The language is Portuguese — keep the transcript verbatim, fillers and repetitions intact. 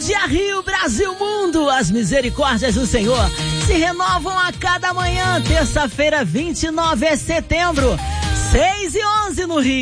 dia, Rio, Brasil, mundo. As misericórdias do Senhor se renovam a cada manhã. Terça-feira, vinte e nove de setembro, seis e onze no Rio.